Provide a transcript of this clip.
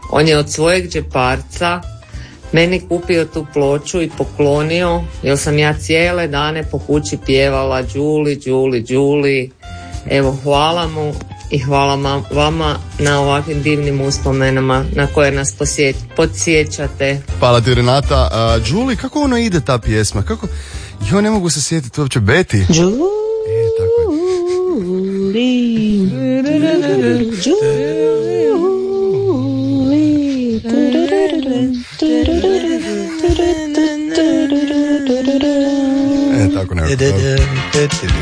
On je od svojeg džeparca meni kupio tu ploču i poklonio, jer sam ja cijele dane po kući pjevala Đuli, Đuli, Đuli. Evo, hvala mu i hvala vama na ovakvim divnim uspomenama na koje nas podsjećate. Hvala ti, Renata. Đuli, kako ono ide ta pjesma? Kako? Jo, ne mogu se sjetiti uopće. Beti. Đuli. Tako je. Tako nekako.